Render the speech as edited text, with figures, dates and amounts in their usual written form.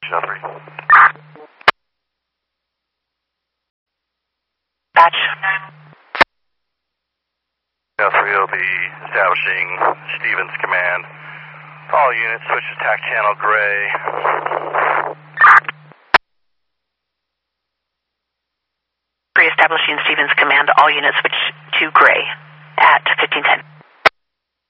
3. Patch. 3 will be establishing Stevens Command. All units switch to TAC channel gray. Re-establishing Stevens Command. All units switch to gray at 1510.